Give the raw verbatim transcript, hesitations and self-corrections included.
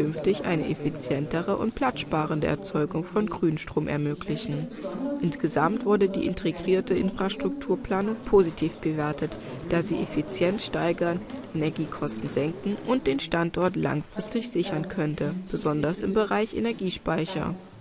künftig eine effizientere und platzsparende Erzeugung von Grünstrom ermöglichen. Insgesamt wurde die integrierte Infrastrukturplanung positiv bewertet, da sie Effizienz steigern, Energiekosten senken und den Standort langfristig sichern könnte, besonders im Bereich Energiespeicher.